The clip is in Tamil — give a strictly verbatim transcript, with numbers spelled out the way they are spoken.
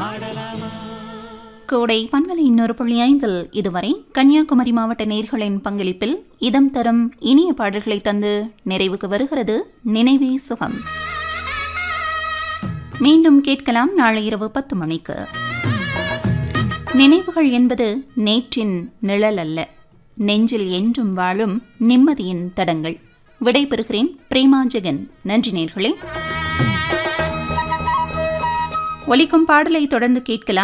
கோடை பன்மலை இன்னொரு புள்ளி ஐந்தில் இதுவரை கன்னியாகுமரி மாவட்ட நேயர்களின் பங்களிப்பில் இதம் தரும் இனிய பாடல்களை தந்து நிறைவுக்கு வருகிறது நினைவே சுகம். மீண்டும் கேட்கலாம் நாளை இரவு பத்து மணிக்கு. நினைவுகள் என்பது நேற்றின் நிழல் அல்ல, நெஞ்சில் என்றும் வாழும் நிம்மதியின் தடங்கள். விடைபெறுகிறேன் பிரேமா ஜெகன். நன்றி நேயர்களே. ஒலிக்கும் பாடலை தொடர்ந்து கேட்கலாம்.